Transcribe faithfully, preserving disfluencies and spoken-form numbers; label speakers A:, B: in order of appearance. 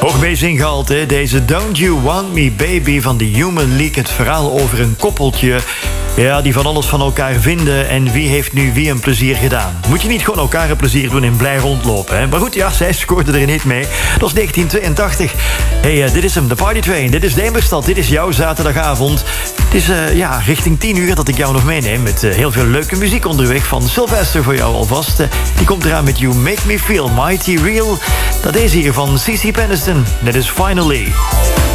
A: Hoog meezinggehaald, hè? Deze Don't You Want Me Baby van de Human League. Het verhaal over een koppeltje, ja, die van alles van elkaar vinden. En wie heeft nu wie een plezier gedaan? Moet je niet gewoon elkaar een plezier doen en blij rondlopen, hè? Maar goed, ja, zij scoorde er een hit mee. Dat is negentien tweeëntachtig. Hey, uh, dit is hem, de Party Train. Dit is Demerstad, dit is jouw zaterdagavond. Het is uh, ja, richting tien uur dat ik jou nog meeneem... met uh, heel veel leuke muziek onderweg van Sylvester voor jou alvast. Uh, die komt eraan met You Make Me Feel Mighty Real. Dat is hier van C C Peniston. That is Finally.